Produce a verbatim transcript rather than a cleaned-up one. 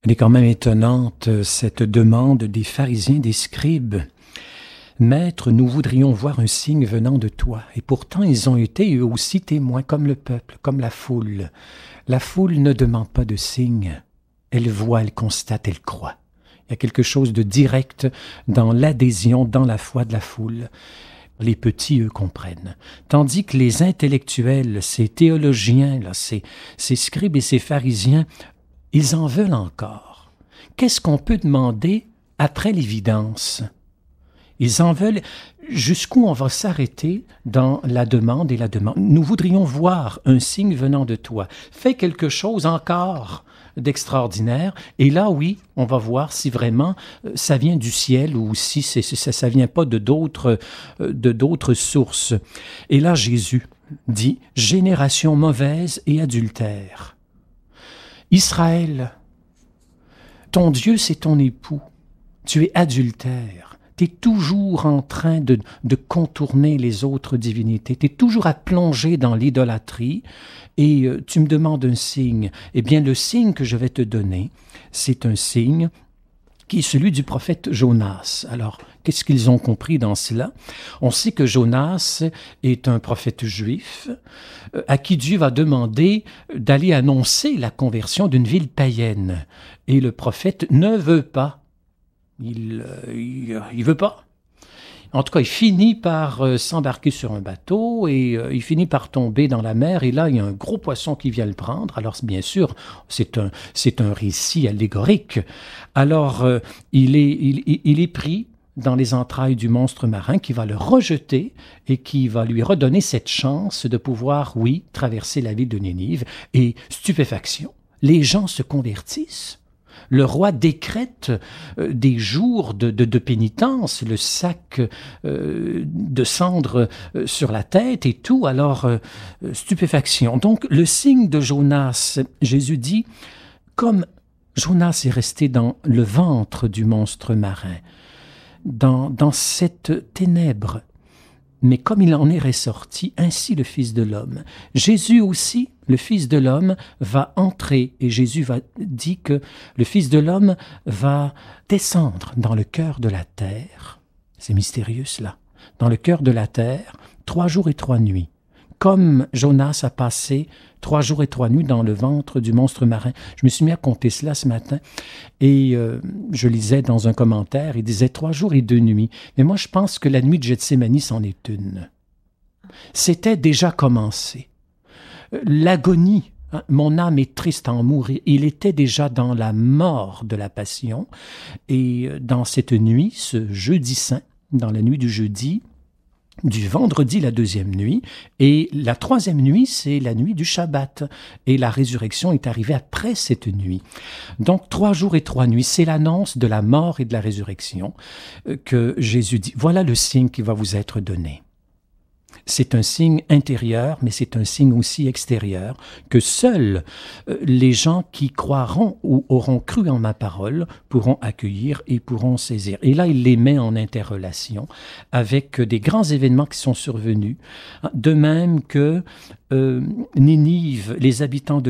Elle est quand même étonnante, cette demande des pharisiens, des scribes. « Maître, nous voudrions voir un signe venant de toi. » Et pourtant, ils ont été eux aussi témoins, comme le peuple, comme la foule. La foule ne demande pas de signe. Elle voit, elle constate, elle croit. Il y a quelque chose de direct dans l'adhésion, dans la foi de la foule. Les petits, eux, comprennent. Tandis que les intellectuels, ces théologiens, là, ces, ces scribes et ces pharisiens, ils en veulent encore. Qu'est-ce qu'on peut demander après l'évidence? Ils en veulent jusqu'où on va s'arrêter dans la demande et la demande. Nous voudrions voir un signe venant de toi. Fais quelque chose encore d'extraordinaire. Et là, oui, on va voir si vraiment ça vient du ciel ou si c'est, ça ne vient pas de d'autres, de d'autres sources. Et là, Jésus dit « Génération mauvaise et adultère. Israël, ton Dieu, c'est ton époux. Tu es adultère. Tu es toujours en train de, de contourner les autres divinités. Tu es toujours à plonger dans l'idolâtrie et euh, tu me demandes un signe. Eh bien, le signe que je vais te donner, c'est un signe qui est celui du prophète Jonas. Alors, qu'est-ce qu'ils ont compris dans cela? On sait que Jonas est un prophète juif euh, à qui Dieu va demander d'aller annoncer la conversion d'une ville païenne. Et le prophète ne veut pas. Il euh, il, il veut pas. En tout cas, il finit par euh, s'embarquer sur un bateau et euh, il finit par tomber dans la mer. Et là, il y a un gros poisson qui vient le prendre. Alors, bien sûr, c'est un, c'est un récit allégorique. Alors, euh, il est, il, il est pris dans les entrailles du monstre marin qui va le rejeter et qui va lui redonner cette chance de pouvoir, oui, traverser la ville de Ninive. Et stupéfaction, les gens se convertissent. Le roi décrète euh, des jours de, de, de pénitence, le sac euh, de cendres euh, sur la tête et tout, alors euh, stupéfaction. Donc le signe de Jonas, Jésus dit, comme Jonas est resté dans le ventre du monstre marin, dans, dans cette ténèbre, mais comme il en est ressorti, ainsi le Fils de l'homme. Jésus aussi, le Fils de l'homme, va entrer, et Jésus va dit que le Fils de l'homme va descendre dans le cœur de la terre. C'est mystérieux cela. Dans le cœur de la terre, trois jours et trois nuits. Comme Jonas a passé trois jours et trois nuits dans le ventre du monstre marin. Je me suis mis à compter cela ce matin et euh, je lisais dans un commentaire, il disait trois jours et deux nuits. Mais moi, je pense que la nuit de Gethsémani, c'en est une. C'était déjà commencé. L'agonie, hein, mon âme est triste à en mourir. Il était déjà dans la mort de la passion. Et dans cette nuit, ce jeudi saint, dans la nuit du jeudi, du vendredi la deuxième nuit, et la troisième nuit, c'est la nuit du Shabbat. Et la résurrection est arrivée après cette nuit. Donc, trois jours et trois nuits, c'est l'annonce de la mort et de la résurrection que Jésus dit. Voilà le signe qui va vous être donné. C'est un signe intérieur, mais c'est un signe aussi extérieur, que seuls les gens qui croiront ou auront cru en ma parole pourront accueillir et pourront saisir. Et là, il les met en interrelation avec des grands événements qui sont survenus, de même que euh, Ninive, les habitants de